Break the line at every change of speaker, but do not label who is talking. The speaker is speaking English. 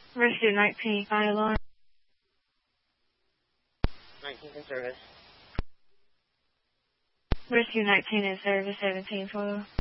Rescue 19, fire alarm.
19's in service.
Rescue 19 in service, 17 follow.